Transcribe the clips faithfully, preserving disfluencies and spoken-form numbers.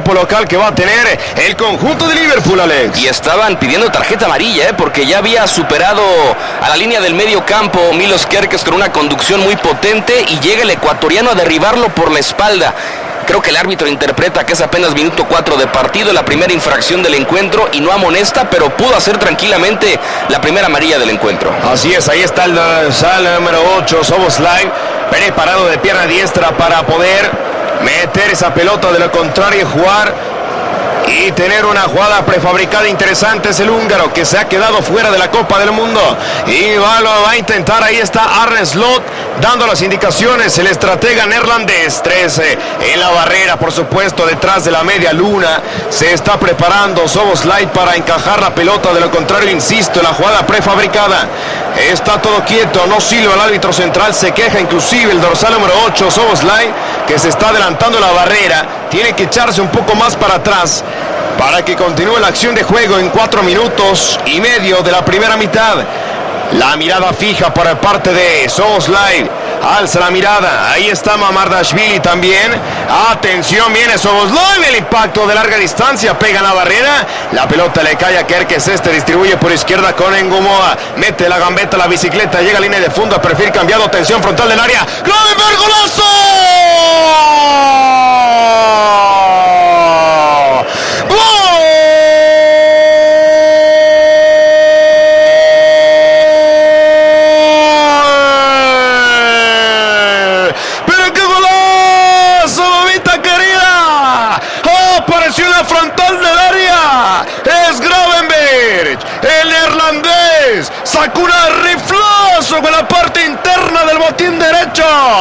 tiempo local que va a tener el conjunto de Liverpool, Alex. Y estaban pidiendo tarjeta amarilla, ¿eh? porque ya había superado a la línea del medio campo Milos Kerkez con una conducción muy potente y llega el ecuatoriano a derribarlo por la espalda. Creo que el árbitro interpreta que es apenas minuto cuatro de partido, la primera infracción del encuentro y no amonesta, pero pudo hacer tranquilamente la primera amarilla del encuentro. Así es, ahí está el, el número ocho, Szoboszlai, preparado de pierna diestra para poder meter esa pelota, de lo contrario jugar y tener una jugada prefabricada interesante. Es el húngaro que se ha quedado fuera de la Copa del Mundo y va, lo va a intentar. Ahí está Arne Slot dando las indicaciones, el estratega neerlandés. trece en la barrera, por supuesto, detrás de la media luna. Se está preparando Szoboszlai para encajar la pelota, de lo contrario, insisto, la jugada prefabricada. Está todo quieto, no silba el árbitro central, se queja inclusive el dorsal número ocho, Szoboszlai, que se está adelantando la barrera. Tiene que echarse un poco más para atrás para que continúe la acción de juego en cuatro minutos y medio de la primera mitad. La mirada fija por parte de Szoboszlai. Alza la mirada. Ahí está Mamardashvili también. Atención, viene Szoboszlai. El impacto de larga distancia. Pega en la barrera. La pelota le cae a Kerkez. Este distribuye por izquierda con Ngumoa. Mete la gambeta, la bicicleta. Llega a línea de fondo. Perfil cambiado. Atención frontal del área. ¡Gravenberch, golazo! El neerlandés sacó un riflazo con la parte interna del botín derecho.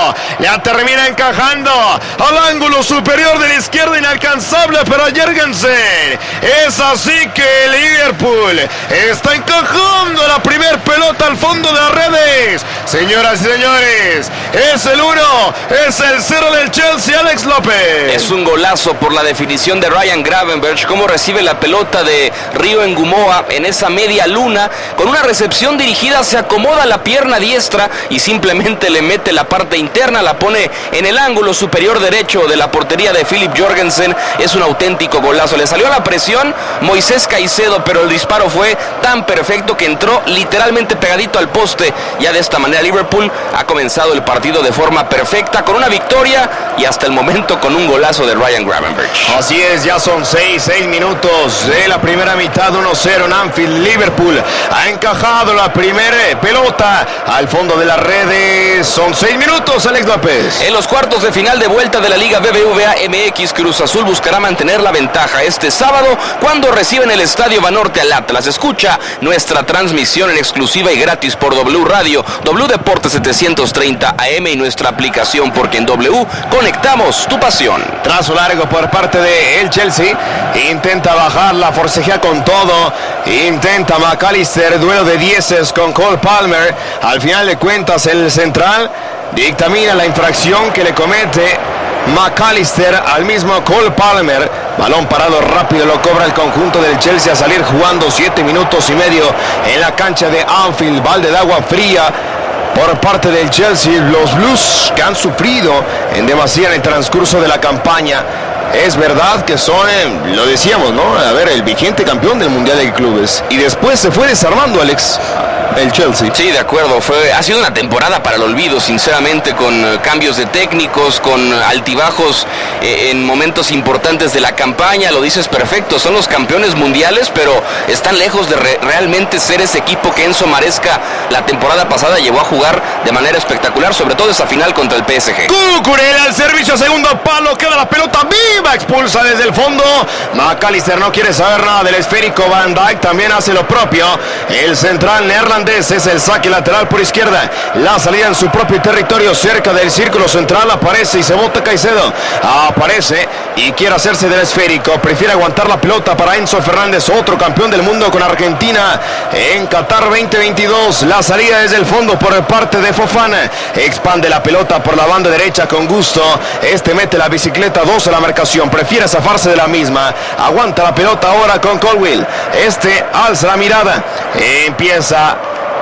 Ya termina encajando al ángulo superior de la izquierda, inalcanzable para Jørgensen. Es así que Liverpool está encajando la primer pelota al fondo de las redes. Señoras y señores, es el uno, es el cero del Chelsea, Alex López. Es un golazo por la definición de Ryan Gravenberch, cómo recibe la pelota de Rio Ngumoa en esa media luna, con una recepción dirigida, se acomoda la pierna diestra y simplemente le mete la parte interna, la pone en el ángulo superior derecho de la portería de Philip Jørgensen. Es un auténtico golazo, le salió a la presión Moisés Caicedo, pero el disparo fue tan perfecto que entró literalmente pegadito al poste. Ya de esta manera Liverpool ha comenzado el partido de forma perfecta, con una victoria y hasta el momento con un golazo de Ryan Gravenberch. Así es, ya son seis, seis minutos de la primera mitad, uno cero en Anfield. Liverpool ha encajado la primera pelota al fondo de las redes. Son seis minutos, Alex López. En los cuartos de final de vuelta de la Liga B B V A M X, Cruz Azul buscará mantener la ventaja este sábado cuando reciben el Estadio Banorte al Atlas. Escucha nuestra transmisión en exclusiva y gratis por W Radio, W Deportes setecientos treinta A M y nuestra aplicación, porque en W conectamos tu pasión. Trazo largo por parte de el Chelsea, intenta bajarla, forcejea con todo, intenta McAllister, duelo de dieces con Cole Palmer. Al final de cuentas el central dictamina la infracción que le comete McAllister al mismo Cole Palmer. Balón parado rápido, lo cobra el conjunto del Chelsea a salir jugando siete minutos y medio en la cancha de Anfield. Balde de agua fría por parte del Chelsea. Los Blues, que han sufrido en demasía en el transcurso de la campaña. Es verdad que son, eh, lo decíamos, ¿no? A ver, el vigente campeón del Mundial de Clubes. Y después se fue desarmando, Alex, el Chelsea. Sí, de acuerdo. Fue, ha sido una temporada para el olvido, sinceramente, con uh, cambios de técnicos, con uh, altibajos eh, en momentos importantes de la campaña. Lo dices perfecto, son los campeones mundiales, pero están lejos de re- realmente ser ese equipo que Enzo Maresca la temporada pasada llevó a jugar de manera espectacular, sobre todo esa final contra el P S G. Cucurella al servicio, segundo palo, queda la pelota viva, expulsa desde el fondo. McAllister no quiere saber nada del esférico. Van Dijk también hace lo propio. El central neerlandés es el saque lateral por izquierda. La salida en su propio territorio, cerca del círculo central. Aparece y se bota Caicedo. Aparece y quiere hacerse del esférico. Prefiere aguantar la pelota para Enzo Fernández, otro campeón del mundo con Argentina en Qatar veinte veintidós. La salida desde el fondo por parte de Fofana. Expande la pelota por la banda derecha con gusto. Este mete la bicicleta dos a la marcación. Prefiere zafarse de la misma. Aguanta la pelota ahora con Colwill. Este alza la mirada. Empieza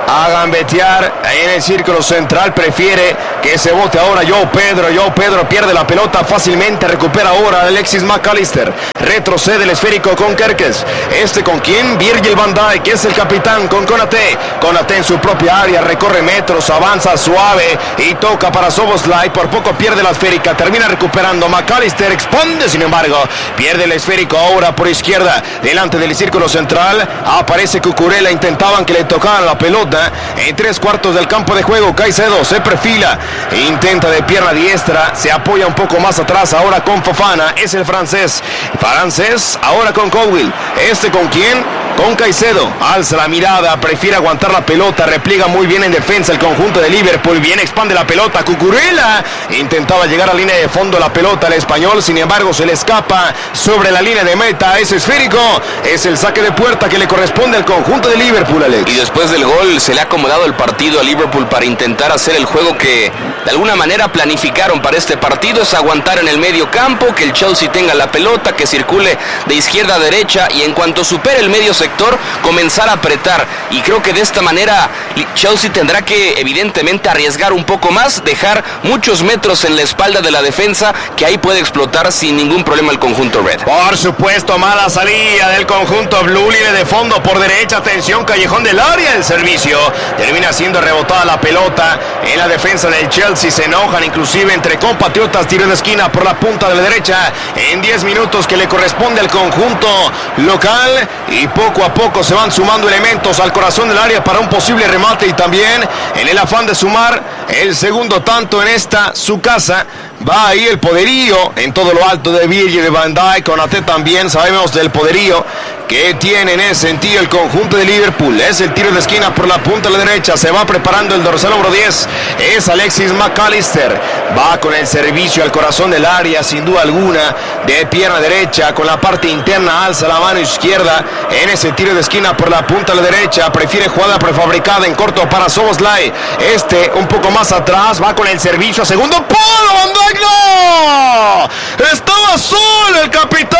a gambetear en el círculo central. Prefiere que se bote ahora Joao Pedro. Joao Pedro pierde la pelota fácilmente. Recupera ahora Alexis McAllister. Retrocede el esférico con Kerkez. Este con quién? Virgil van Dijk, que es el capitán, con Konaté. Konaté en su propia área. Recorre metros. Avanza suave y toca para Szoboszlai. Por poco pierde la esférica. Termina recuperando. McAllister expande, sin embargo. Pierde el esférico ahora por izquierda. Delante del círculo central aparece Cucurella. Intentaban que le tocaran la pelota. En tres cuartos del campo de juego, Caicedo se perfila, intenta de pierna diestra, se apoya un poco más atrás ahora con Fofana, es el francés, francés ahora con Colwill, este con quién, con Caicedo, alza la mirada, prefiere aguantar la pelota, repliega muy bien en defensa el conjunto de Liverpool, bien expande la pelota, Cucurella intentaba llegar a línea de fondo la pelota al español, sin embargo se le escapa sobre la línea de meta, es esférico, es el saque de puerta que le corresponde al conjunto de Liverpool, Alex. Y después del gol se le ha acomodado el partido a Liverpool para intentar hacer el juego que de alguna manera planificaron para este partido, es aguantar en el medio campo, que el Chelsea tenga la pelota, que circule de izquierda a derecha y en cuanto supere el medio sector, comenzar a apretar. Y creo que de esta manera Chelsea tendrá que evidentemente arriesgar un poco más, dejar muchos metros en la espalda de la defensa, que ahí puede explotar sin ningún problema el conjunto Red. Por supuesto, mala salida del conjunto Blue, línea de fondo por derecha, atención, callejón del área, el servicio. Termina siendo rebotada la pelota en la defensa del Chelsea. Se enojan inclusive entre compatriotas. Tiro de esquina por la punta de la derecha en diez minutos que le corresponde al conjunto local. Y poco a poco se van sumando elementos al corazón del área para un posible remate. Y también en el afán de sumar el segundo tanto en esta su casa. Va ahí el poderío en todo lo alto de Virgil van Dijk. Konaté también, sabemos del poderío que tiene en ese sentido el conjunto de Liverpool. Es el tiro de esquina por la punta de la derecha. Se va preparando el dorsal número diez. Es Alexis McAllister. Va con el servicio al corazón del área, sin duda alguna, de pierna derecha. Con la parte interna alza la mano izquierda en ese tiro de esquina por la punta de la derecha. Prefiere jugada prefabricada en corto para Szoboszlai. Este un poco más atrás. Va con el servicio a segundo palo. Van Dijk, ¡no! Estaba solo el capitán.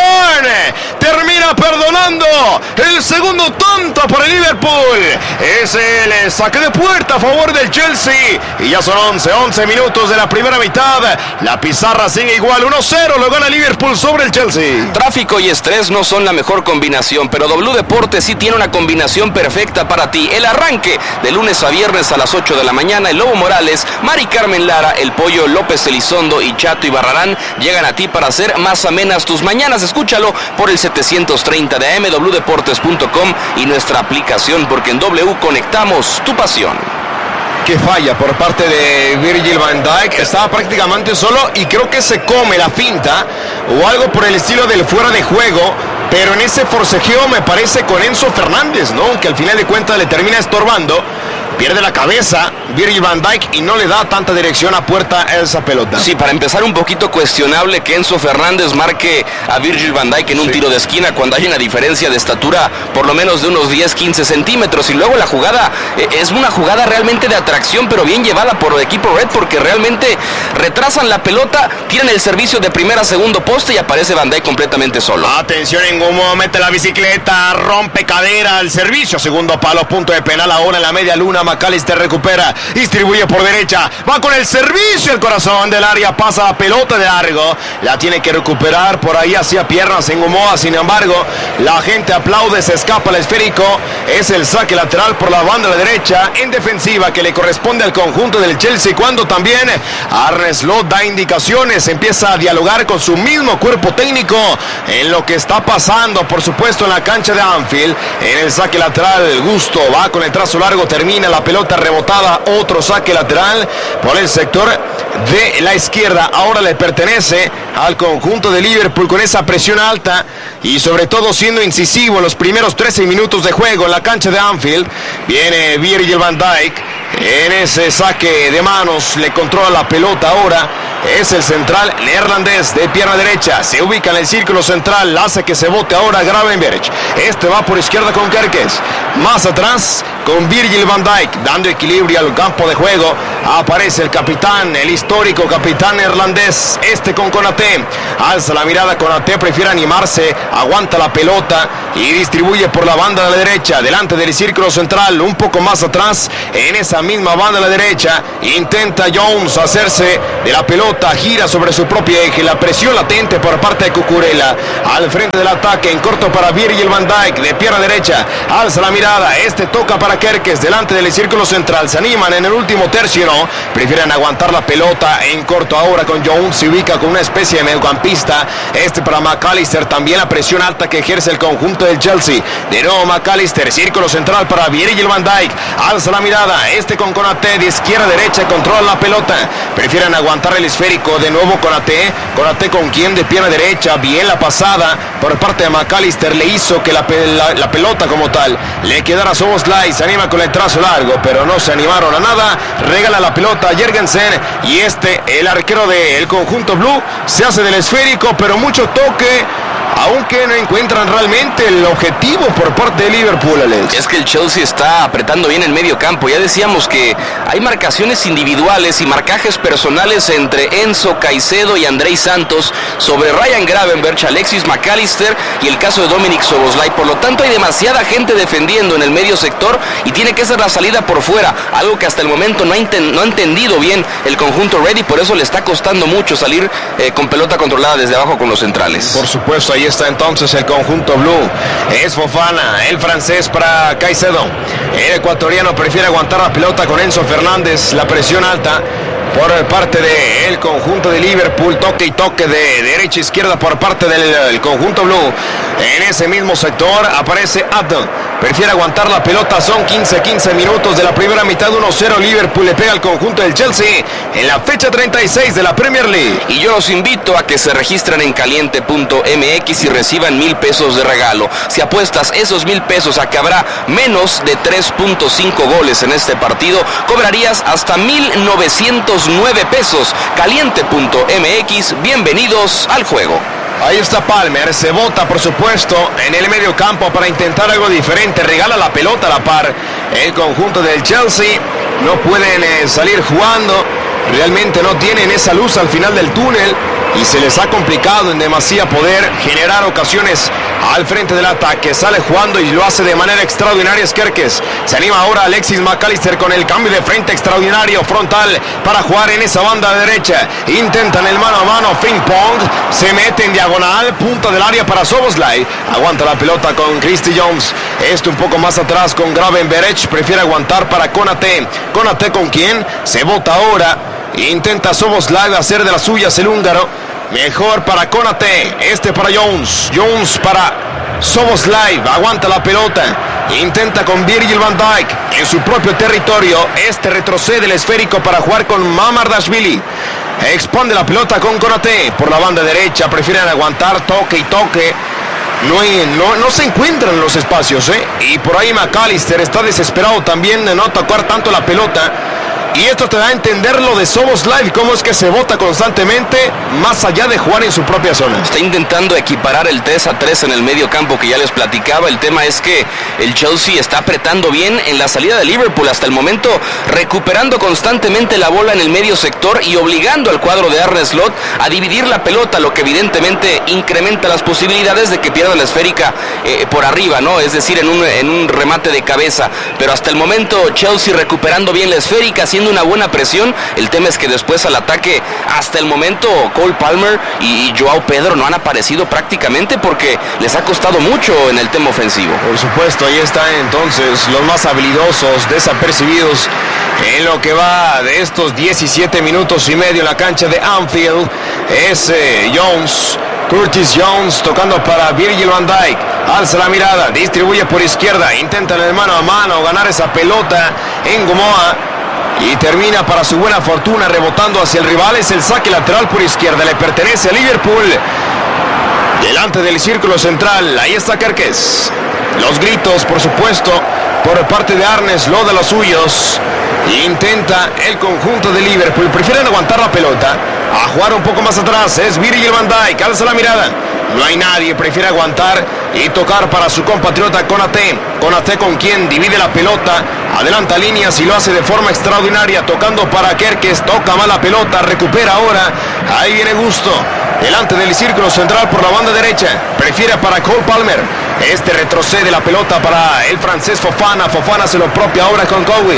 Termina perdonando el segundo tanto para el Liverpool. Es el saque de puerta a favor del Chelsea. Y ya son once, once minutos de la primera mitad. La pizarra sigue igual, uno cero. Lo gana Liverpool sobre el Chelsea. Tráfico y estrés no son la mejor combinación, pero W Deportes sí tiene una combinación perfecta para ti. El arranque de lunes a viernes a las ocho de la mañana. El Lobo Morales, Mari Carmen Lara, el Pollo López Elizondo y Chato Ibarrarán llegan a ti para hacer más amenas tus mañanas. Escúchalo por el setecientos treinta de A M, w deportes punto com y nuestra aplicación, porque en W conectamos tu pasión. Que falla por parte de Virgil van Dijk, estaba prácticamente solo y creo que se come la finta o algo por el estilo del fuera de juego, pero en ese forcejeo me parece con Enzo Fernández, ¿no? Que al final de cuentas le termina estorbando. Pierde la cabeza Virgil van Dijk y no le da tanta dirección a puerta a esa pelota. Sí, para empezar un poquito cuestionable que Enzo Fernández marque a Virgil van Dijk en un sí. tiro de esquina cuando hay una diferencia de estatura por lo menos de unos diez, quince centímetros. Y luego la jugada eh, es una jugada realmente de atracción, pero bien llevada por el equipo Red, porque realmente retrasan la pelota, tiran el servicio de primera a segundo poste y aparece Van Dijk completamente solo. Atención, en Gumo mete la bicicleta, rompe cadera, el servicio, segundo palo, punto de penal ahora en la media luna. McAllister recupera, distribuye por derecha, va con el servicio, el corazón del área, pasa la pelota de largo, la tiene que recuperar por ahí hacia piernas en Gumoa. Sin embargo, la gente aplaude, se escapa el esférico, es el saque lateral por la banda de la derecha en defensiva que le corresponde al conjunto del Chelsea, cuando también Arne Slot da indicaciones, empieza a dialogar con su mismo cuerpo técnico en lo que está pasando, por supuesto, en la cancha de Anfield. En el saque lateral, Gusto va con el trazo largo, termina la pelota rebotada, otro saque lateral por el sector de la izquierda, ahora le pertenece al conjunto de Liverpool con esa presión alta y sobre todo siendo incisivo en los primeros trece minutos de juego en la cancha de Anfield. Viene Virgil van Dijk en ese saque de manos, le controla la pelota ahora, es el central neerlandés de pierna derecha, se ubica en el círculo central, hace que se bote ahora Gravenberch, este va por izquierda con Kerkez, más atrás con Virgil van Dijk, dando equilibrio al campo de juego. Aparece el capitán, el histórico capitán neerlandés, este con Konaté. Alza la mirada, Konaté prefiere animarse, aguanta la pelota y distribuye por la banda de la derecha, delante del círculo central, un poco más atrás, en esa misma banda de la derecha. Intenta Jones hacerse de la pelota, gira sobre su propio eje, la presión latente por parte de Cucurella. Al frente del ataque, en corto para Virgil van Dijk, de pierna derecha, alza la mirada, este toca para Kerkez, delante del círculo central. Se animan en el último tercio, no, prefieren aguantar la pelota en corto ahora con Jones, se ubica con una especie de mediocampista, este para McAllister, también la presión alta que ejerce el conjunto del Chelsea. De nuevo McAllister, círculo central para Virgil van Dijk, alza la mirada, este con Konaté, de izquierda a derecha, controla la pelota, prefieren aguantar el esférico, de nuevo Konaté, Konaté con quien de pierna derecha, bien la pasada por parte de McAllister, le hizo que la, la, la pelota como tal le quedara a Szoboszlai, se anima con el trazo largo, pero no se animaron a nada, regala la pelota a Jørgensen y este, el arquero del conjunto blue, se hace del esférico, pero mucho toque, aunque no encuentran realmente el objetivo por parte de Liverpool, Alex. Es que el Chelsea está apretando bien el medio campo. Ya decíamos que hay marcaciones individuales y marcajes personales entre Enzo, Caicedo y Andrei Santos sobre Ryan Gravenberch, Alexis McAllister y el caso de Dominic Szoboszlai. Por lo tanto, hay demasiada gente defendiendo en el medio sector y tiene que ser la salida por fuera, algo que hasta el momento no ha, enten- no ha entendido bien el conjunto Ready, por eso le está costando mucho salir eh, con pelota controlada desde abajo con los centrales. Por supuesto, ahí está entonces el conjunto blue. Es Fofana, el francés para Caicedo. El ecuatoriano prefiere aguantar la pelota con Enzo Fernández. La presión alta por parte del conjunto de Liverpool, toque y toque de derecha a izquierda por parte del, del conjunto blue. En ese mismo sector aparece Abdel, prefiere aguantar la pelota, son quince quince minutos de la primera mitad, uno cero Liverpool le pega al conjunto del Chelsea en la fecha treinta y seis de la Premier League. Y yo los invito a que se registren en caliente punto m x y reciban mil pesos de regalo. Si apuestas esos mil pesos a que habrá menos de tres punto cinco goles en este partido, cobrarías hasta mil novecientos nueve pesos. caliente punto m x, bienvenidos al juego. Ahí está Palmer, se bota por supuesto en el medio campo para intentar algo diferente, regala la pelota a la par. El conjunto del Chelsea no pueden eh, salir jugando, realmente no tienen esa luz al final del túnel y se les ha complicado en demasía poder generar ocasiones al frente del ataque. Sale jugando y lo hace de manera extraordinaria Kerkez. Se anima ahora Alexis McAllister con el cambio de frente extraordinario frontal para jugar en esa banda derecha. Intentan el mano a mano, ping pong, se mete en diagonal, punta del área para Szoboszlai. Aguanta la pelota con Christy Jones. Esto un poco más atrás con Gravenberch, prefiere aguantar para Konaté. Konaté con quien se bota ahora. Intenta Szoboszlai hacer de las suyas el húngaro. Mejor para Konaté, este para Jones, Jones para Szoboszlai, aguanta la pelota, intenta con Virgil van Dijk en su propio territorio, este retrocede el esférico para jugar con Mamardashvili, expande la pelota con Konaté por la banda derecha, prefieren aguantar toque y toque. No, hay, no, no se encuentran los espacios, ¿eh? Y por ahí McAllister está desesperado también de no tocar tanto la pelota. Y esto te da a entender lo de Szoboszlai, cómo es que se bota constantemente más allá de jugar en su propia zona. Está intentando equiparar el tres a tres en el medio campo que ya les platicaba. El tema es que el Chelsea está apretando bien en la salida de Liverpool hasta el momento, recuperando constantemente la bola en el medio sector y obligando al cuadro de Arne Slot a dividir la pelota, lo que evidentemente incrementa las posibilidades de que pierda la esférica eh, por arriba, ¿no? Es decir, en un, en un remate de cabeza. Pero hasta el momento Chelsea recuperando bien la esférica, haciendo una buena presión. El tema es que después al ataque, hasta el momento Cole Palmer y Joao Pedro no han aparecido prácticamente porque les ha costado mucho en el tema ofensivo. Por supuesto, ahí están entonces los más habilidosos, desapercibidos en lo que va de estos diecisiete minutos y medio en la cancha de Anfield. Es eh, Jones, Curtis Jones tocando para Virgil van Dijk, alza la mirada, distribuye por izquierda, intenta en el mano a mano ganar esa pelota en Gomoa. Y termina para su buena fortuna rebotando hacia el rival. Es el saque lateral por izquierda, le pertenece a Liverpool. Delante del círculo central, ahí está Kerkez. Los gritos, por supuesto, por parte de Arne Slot de los suyos. Intenta el conjunto de Liverpool, prefieren aguantar la pelota, a jugar un poco más atrás. Es Virgil van Dijk, alza la mirada, no hay nadie, prefiere aguantar y tocar para su compatriota Konate. Konate con quien divide la pelota, adelanta líneas y lo hace de forma extraordinaria, tocando para Kerkez, toca mal la pelota, recupera ahora, ahí viene Gusto, delante del círculo central por la banda derecha, prefiere para Cole Palmer, este retrocede la pelota para el francés Fofana, Fofana hace lo propio ahora con Cowell.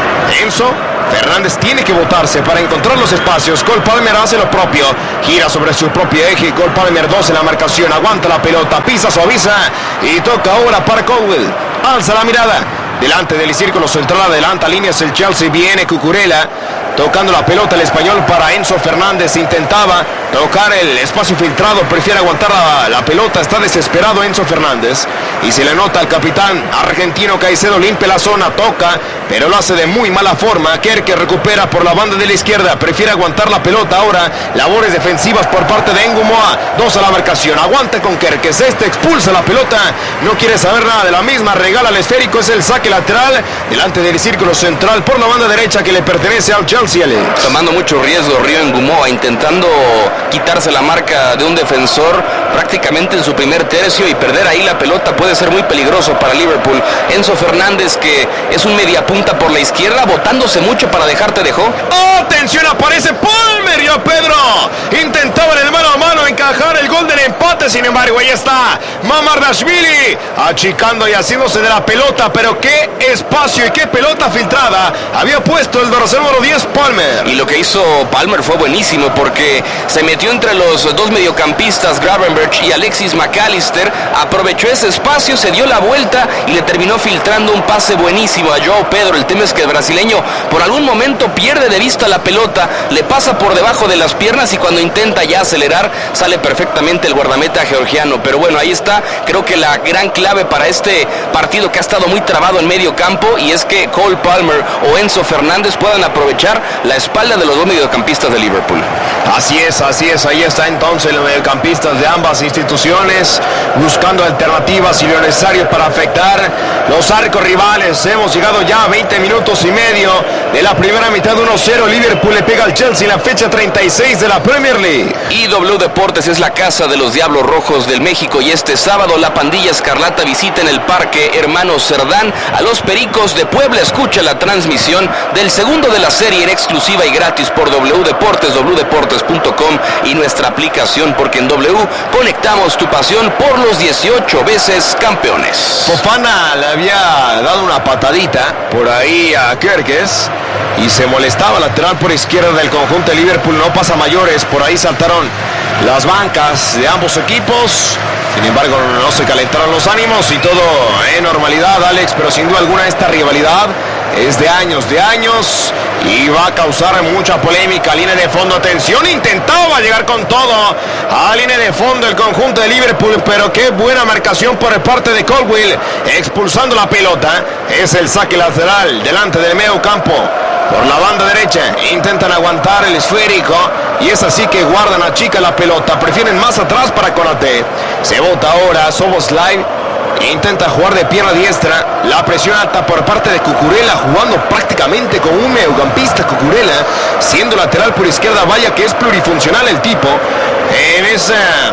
Enzo Fernández tiene que botarse para encontrar los espacios. Cole Palmer hace lo propio, gira sobre su propio eje. Cole Palmer dos en la marcación, aguanta la pelota, pisa, suaviza y toca ahora para Cowell. Alza la mirada, delante del círculo central, adelanta líneas el Chelsea, viene Cucurella tocando la pelota el español para Enzo Fernández, intentaba tocar el espacio filtrado, prefiere aguantar la, la pelota, está desesperado Enzo Fernández y se le nota al capitán argentino Caicedo, limpia la zona, toca, pero lo hace de muy mala forma. Kerkez recupera por la banda de la izquierda, prefiere aguantar la pelota ahora, labores defensivas por parte de Ngumoa, dos a la marcación, aguanta con Kerkez, este expulsa la pelota, no quiere saber nada de la misma, regala el esférico, es el saque lateral, delante del círculo central por la banda derecha que le pertenece al Chelsea. Tomando mucho riesgo Río Ngumoa, intentando quitarse la marca de un defensor prácticamente en su primer tercio y perder ahí la pelota puede ser muy peligroso para Liverpool. Enzo Fernández, que es un mediapunta por la izquierda, botándose mucho para dejarte dejó. ¡Oh, atención! Aparece Palmer y a Pedro. Intentaba en el mano a mano encajar el gol del empate, sin embargo, ahí está Mamardashvili achicando y haciéndose de la pelota, pero qué espacio y qué pelota filtrada había puesto el dorsal número diez, Palmer. Y lo que hizo Palmer fue buenísimo porque se metió entre los dos mediocampistas, Gravenberch y Alexis McAllister, aprovechó ese espacio, se dio la vuelta y le terminó filtrando un pase buenísimo a Joao Pedro. El tema es que el brasileño por algún momento pierde de vista la pelota, le pasa por debajo de las piernas y cuando intenta ya acelerar sale perfectamente el guardameta georgiano. Pero bueno, ahí está, creo que la gran clave para este partido que ha estado muy trabado en medio campo, y es que Cole Palmer o Enzo Fernández puedan aprovechar la espalda de los dos mediocampistas de Liverpool. Así es, así es, ahí está entonces los mediocampistas de ambas instituciones buscando alternativas y lo necesario para afectar los arcos rivales. Hemos llegado ya a veinte minutos y medio de la primera mitad, uno cero. Liverpool le pega al Chelsea en la fecha treinta y seis de la Premier League. Y W Deportes es la casa de los Diablos Rojos del México y este sábado la pandilla escarlata visita en el Parque Hermanos Cerdán a los Pericos de Puebla. Escucha la transmisión del segundo de la serie en exclusiva y gratis por W Deportes, w deportes punto com y nuestra aplicación, porque en W conectamos tu pasión por los dieciocho veces campeones. Fofana le había dado una patadita por ahí a Kerkez y se molestaba, lateral por izquierda del conjunto de Liverpool, no pasa mayores, por ahí saltaron las bancas de ambos equipos. Sin embargo, no se calentaron los ánimos y todo en normalidad, Alex, pero sin duda alguna esta rivalidad es de años, de años y va a causar mucha polémica. Línea de fondo, atención, intentaba llegar con todo a línea de fondo el conjunto de Liverpool, pero qué buena marcación por parte de Colwill, expulsando la pelota. Es el saque lateral delante del medio campo. Por la banda derecha intentan aguantar el esférico y es así que guardan a chica la pelota, prefieren más atrás para Konate. Se bota ahora Szoboszlai, intenta jugar de pierna diestra, la presión alta por parte de Cucurella, jugando prácticamente con un mediocampista. Cucurella siendo lateral por izquierda, vaya que es plurifuncional el tipo en esa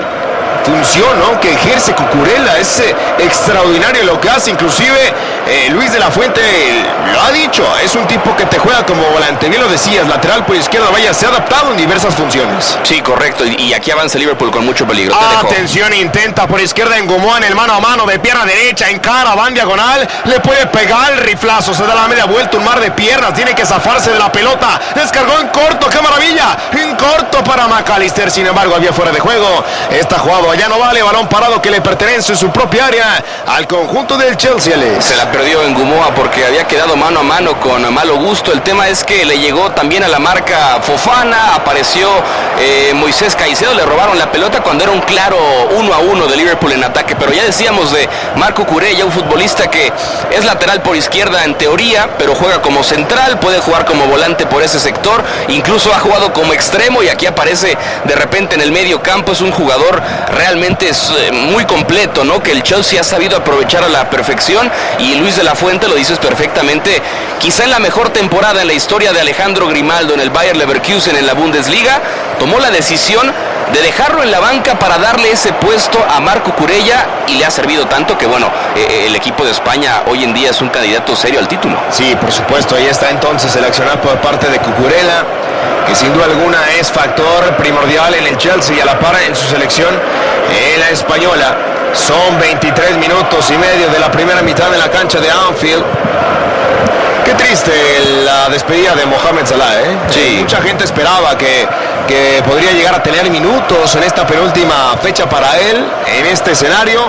función, ¿no?, que ejerce Cucurella. Es eh, extraordinario lo que hace, inclusive eh, Luis de la Fuente lo ha dicho, es un tipo que te juega como volante, bien lo decías, lateral por izquierda, vaya, se ha adaptado en diversas funciones. Sí, correcto, y aquí avanza Liverpool con mucho peligro. Atención, intenta por izquierda en Ngumoa en el mano a mano, de pierna derecha, en cara, van diagonal, le puede pegar el riflazo, se da la media vuelta, un mar de piernas, tiene que zafarse de la pelota, descargó en corto, qué maravilla, en corto para McAllister, sin embargo había fuera de juego, está jugado, ya no vale, balón parado que le pertenece en su propia área al conjunto del Chelsea. Alex. Se la perdió en Ngumoa porque había quedado mano a mano con Malo Gusto. El tema es que le llegó también a la marca Fofana, apareció eh, Moisés Caicedo, le robaron la pelota cuando era un claro uno a uno de Liverpool en ataque. Pero ya decíamos de Marco Cucurella, un futbolista que es lateral por izquierda en teoría, pero juega como central, puede jugar como volante por ese sector, incluso ha jugado como extremo y aquí aparece de repente en el medio campo. Es un jugador realmente es muy completo, ¿no?, que el Chelsea ha sabido aprovechar a la perfección, y Luis de la Fuente, lo dices perfectamente, quizá en la mejor temporada en la historia de Alejandro Grimaldo en el Bayer Leverkusen en la Bundesliga, tomó la decisión de dejarlo en la banca para darle ese puesto a Marco Cucurella, y le ha servido tanto que, bueno, eh, el equipo de España hoy en día es un candidato serio al título. Sí, por supuesto, ahí está entonces el accionar por parte de Cucurella, que sin duda alguna es factor primordial en el Chelsea y a la par en su selección en la española. Son veintitrés minutos y medio de la primera mitad en la cancha de Anfield. Qué triste la despedida de Mohamed Salah, ¿eh? Sí. Mucha gente esperaba que, que podría llegar a tener minutos en esta penúltima fecha para él, en este escenario.